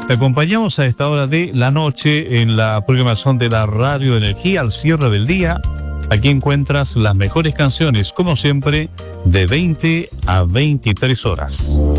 Te acompañamos a esta hora de la noche en la programación de la Radio Energía al cierre del día. Aquí encuentras las mejores canciones, como siempre, de 20 a 23 horas.